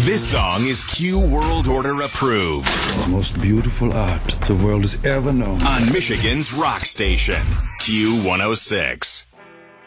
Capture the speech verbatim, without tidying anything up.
This song is Q World Order approved. The most beautiful art the world has ever known. On Michigan's rock station, Q one oh six.